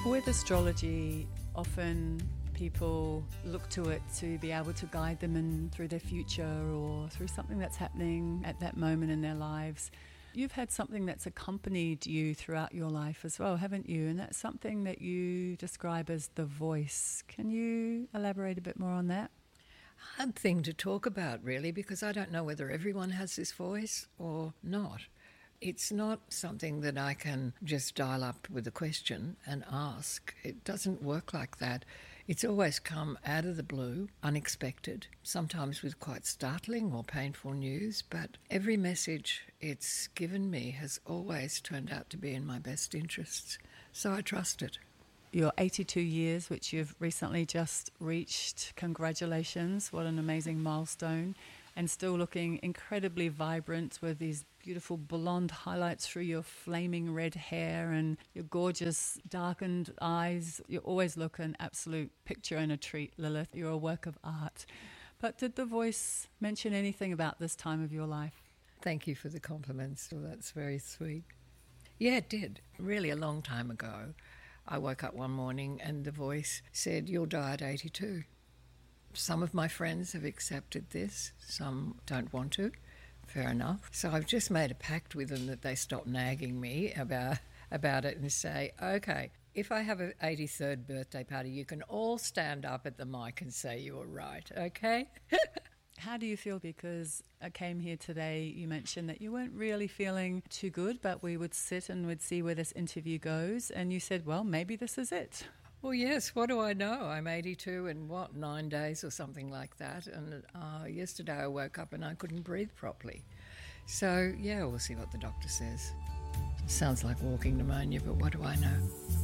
With astrology, often people look to it to be able to guide them through their future or through something that's happening at that moment in their lives. You've had something that's accompanied you throughout your life as well, haven't you? And that's something that you describe as the voice. Can you elaborate a bit more on that? Hard thing to talk about, really, because I don't know whether everyone has this voice or not. It's not something that I can just dial up with a question and ask. It doesn't work like that. It's always come out of the blue, unexpected, sometimes with quite startling or painful news, but every message it's given me has always turned out to be in my best interests. So I trust it. Your 82 years, which you've recently just reached. Congratulations, what an amazing milestone. And still looking incredibly vibrant with these beautiful blonde highlights through your flaming red hair and your gorgeous darkened eyes. You always look an absolute picture and a treat, Lilith. You're a work of art. But did the voice mention anything about this time of your life? Thank you for the compliments. Well, that's very sweet. Yeah, it did. Really a long time ago. I woke up one morning and the voice said, "You'll die at 82. Some of my friends have accepted this, some don't want to. Fair enough. So I've just made a pact with them that they stop nagging me about it and say, okay, if I have an 83rd birthday party, you can all stand up at the mic and say you were right, okay? How do you feel? Because I came here today, you mentioned that you weren't really feeling too good, but we would sit and we'd see where this interview goes. And you said, well, maybe this is it. Well, yes, what do I know? I'm 82 in 9 days or something like that. And yesterday I woke up and I couldn't breathe properly. So, yeah, we'll see what the doctor says. Sounds like walking pneumonia, but what do I know?